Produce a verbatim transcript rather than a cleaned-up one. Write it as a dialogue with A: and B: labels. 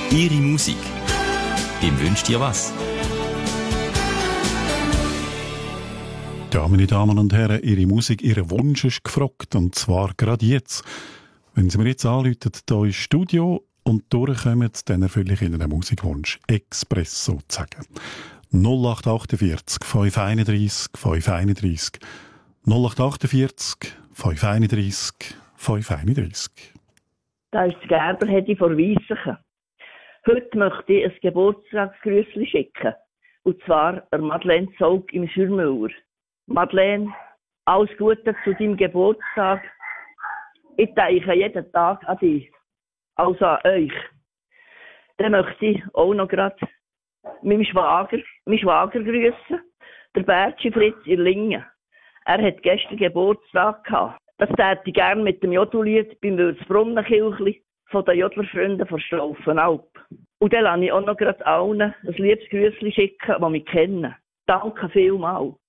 A: Ihre Musik. Wem wünscht ihr was?
B: Ja, meine Damen und Herren, Ihre Musik, Ihr Wunsch ist gefragt. Und zwar gerade jetzt. Wenn Sie mir jetzt anrufen, hier ins Studio und durchkommen, dann erfülle ich Ihnen einen Musikwunsch. Express sozusagen. null acht achtundvierzig, fünf einunddreissig, fünf einunddreissig. null acht achtundvierzig, fünf einunddreissig, fünf einunddreissig.
C: Da ist Gerber Hedi von Weissachen. Heute möchte ich ein Geburtstagsgrüßchen schicken. Und zwar der Madeleine Zaug im Schürmüller. Madeleine, alles Gute zu deinem Geburtstag. Ich denke jeden Tag an dich. Also an euch. Dann möchte ich auch noch gerade meinen Schwager, meinen Schwager grüßen. Der Bertschi Fritz in Lingen. Er hat gestern Geburtstag gehabt. Das täte ich gerne mit dem Jodellied beim Würzbrunnen-Kirchli von den Jodlerfreunden von Straufenalp. Und dann lasse ich auch noch gerade allen ein liebes Grüßchen schicken, die mich kennen. Danke vielmals.